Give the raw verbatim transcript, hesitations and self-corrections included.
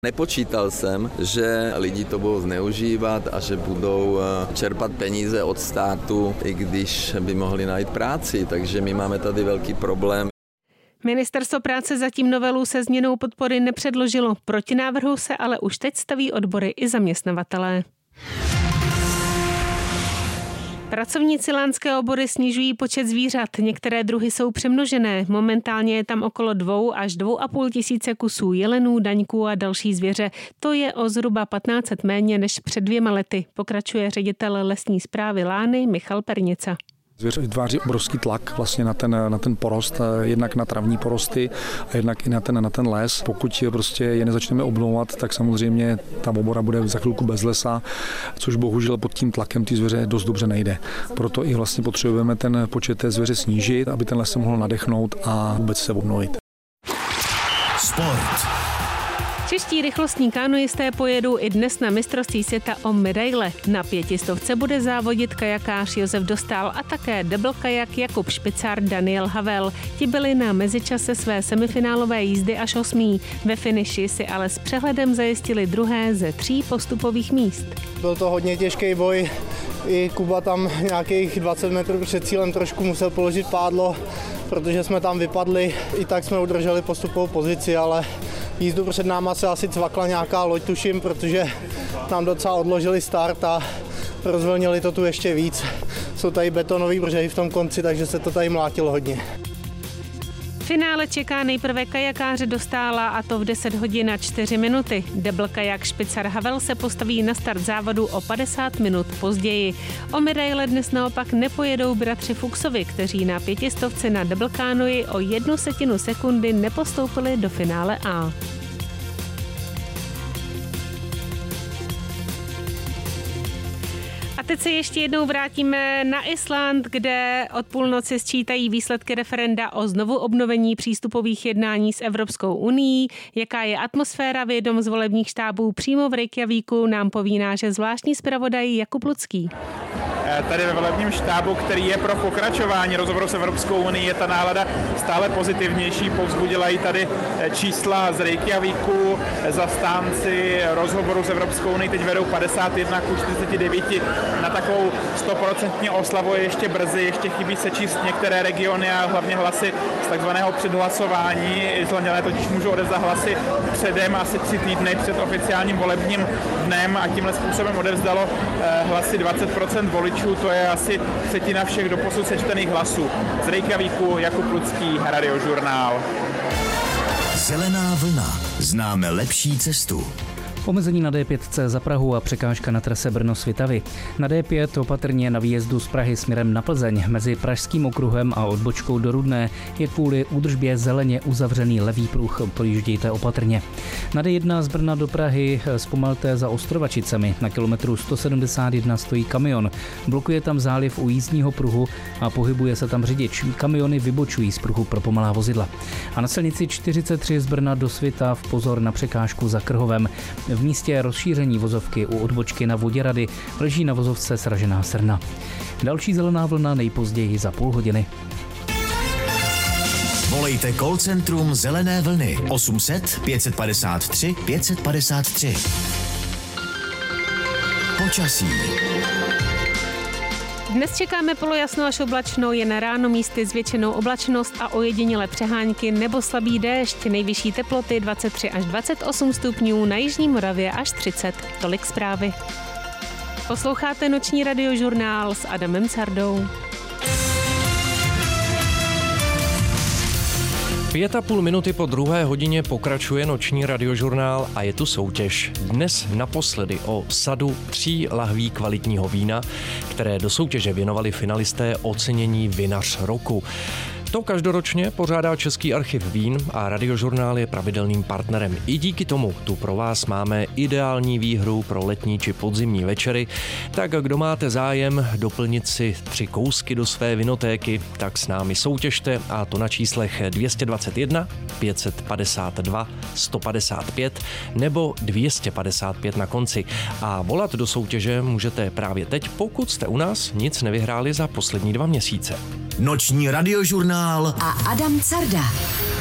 Nepočítal jsem, že lidi to budou zneužívat a že budou čerpat peníze od státu, i když by mohli najít práci, takže my máme tady velký problém. Ministerstvo práce zatím novelu se změnou podpory nepředložilo. Proti návrhu se ale už teď staví odbory i zaměstnavatelé. Pracovníci lánské obory snižují počet zvířat. Některé druhy jsou přemnožené. Momentálně je tam okolo dvou až dvou a půl tisíce kusů jelenů, daňků a další zvěře. To je o zhruba patnáct set méně než před dvěma lety, pokračuje ředitel lesní správy Lány Michal Pernica. Zvěř vytváří obrovský tlak vlastně na ten, na ten porost, jednak na travní porosty a jednak i na ten, na ten les. Pokud prostě je nezačneme obnovovat, tak samozřejmě ta obora bude za chvilku bez lesa, což bohužel pod tím tlakem ty zvěře dost dobře nejde. Proto i vlastně potřebujeme ten počet té zvěře snížit, aby ten les se mohl nadechnout a vůbec se obnovit. Sport. Čeští rychlostní kanoisté pojedou i dnes na mistrovství světa o medaile. Na pětistovce bude závodit kajakář Josef Dostál a také double kajak Jakub Špicár, Daniel Havel. Ti byli na mezičase své semifinálové jízdy až osmí. Ve finiši si ale s přehledem zajistili druhé ze tří postupových míst. Byl to hodně těžký boj. I Kuba tam nějakých dvacet metrů před cílem trošku musel položit pádlo, protože jsme tam vypadli. I tak jsme udrželi postupovou pozici, ale jízdu před náma se asi cvakla nějaká loď, tuším, protože nám docela odložili start a rozvolnili to tu ještě víc. Jsou tady betonové břehy v tom konci, takže se to tady mlátilo hodně. Finále čeká nejprve kajakáře Dostála, a to v deset hodin a čtyři minuty. Double kajak Špicar Havel se postaví na start závodu o padesát minut později. O medaile dnes naopak nepojedou bratři Fuchsovi, kteří na pětistovce na double kánoi o jednu setinu sekundy nepostoupili do finále A. A teď se ještě jednou vrátíme na Island, kde od půlnoci sčítají výsledky referenda o znovu obnovení přístupových jednání s Evropskou unií. Jaká je atmosféra v jednom z volebních štábů přímo v Reykjavíku, nám poví náš zvláštní zpravodaj Jakub Lucký. Tady ve volebním štábu, který je pro pokračování rozhovoru s Evropskou unií, je ta nálada stále pozitivnější. Povzbudila i tady čísla z Reykjavíku. Zastánci rozhovoru s Evropskou unií teď vedou padesát jedna ku čtyřiceti devíti. Na takovou stoprocentní oslavu je ještě brzy, ještě chybí sečíst některé regiony a hlavně hlasy z takzvaného předhlasování. Islanďané totiž můžou odevzdat hlasy předem, asi tři týdny před oficiálním volebním dnem, a tímhle způsobem odevzdalo hlasy dvacet procent voličů, to je asi třetina všech doposud sečtených hlasů. Z Reykjavíku Jakub Lucký, Radiožurnál. Zelená vlna. Známe lepší cestu. Omezení na D pět za Prahu a překážka na trase Brno-Svitavy. Na D pět opatrně na výjezdu z Prahy směrem na Plzeň mezi Pražským okruhem a odbočkou do Rudné je kvůli údržbě zeleně uzavřený levý pruh, projíždějte opatrně. Na D jedna z Brna do Prahy zpomalte za Ostrovačicemi. Na kilometru sto sedmdesát jedna stojí kamion. Blokuje tam záliv u jízdního pruhu a pohybuje se tam řidič. Kamiony vybočují z pruhu pro pomalá vozidla. A na silnici čtyřicet tři z Brna do Svitav pozor na překážku za Krhovem. V místě rozšíření vozovky u odbočky na Voděrady leží na vozovce sražená srna. Další zelená vlna nejpozději za půl hodiny. Volejte call centrum Zelené vlny osm set pět padesát tři pět padesát tři. Počasí. Dnes čekáme polojasno až oblačno, jen ráno místy zvětšenou oblačnost a ojedinělé přehánky nebo slabý déšť. Nejvyšší teploty dvacet tři až dvacet osm stupňů, na jižní Moravě až třicet. Tolik zprávy. Posloucháte noční radiožurnál s Adamem Cardou. Pět a půl minuty po druhé hodině pokračuje noční radiožurnál a je tu soutěž. Dnes naposledy o sadu tří lahví kvalitního vína, které do soutěže věnovali finalisté ocenění Vinař roku. To každoročně pořádá Český archiv vín a radiožurnál je pravidelným partnerem. I díky tomu tu pro vás máme ideální výhru pro letní či podzimní večery. Tak kdo máte zájem doplnit si tři kousky do své vinotéky, tak s námi soutěžte, a to na číslech dvě stě dvacet jedna, pět set padesát dva, sto padesát pět nebo dvě stě padesát pět na konci. A volat do soutěže můžete právě teď, pokud jste u nás nic nevyhráli za poslední dva měsíce. Noční radiožurnál a Adam Carda.